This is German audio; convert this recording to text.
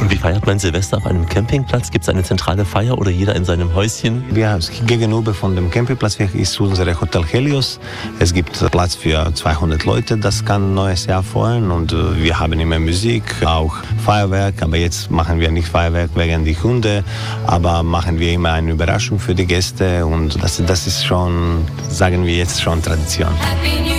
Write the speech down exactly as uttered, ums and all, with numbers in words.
Und wie feiert man Silvester auf einem Campingplatz? Gibt es eine zentrale Feier oder jeder in seinem Häuschen? Wir gegenüber von dem Campingplatz ist unser Hotel Helios. Es gibt Platz für zweihundert Leute, das kann neues Jahr feiern. Und wir haben immer Musik, auch Feuerwerk. Aber jetzt machen wir nicht Feuerwerk wegen die Hunde, aber machen wir immer eine Überraschung für die Gäste. Und das, das ist schon, sagen wir jetzt schon Tradition.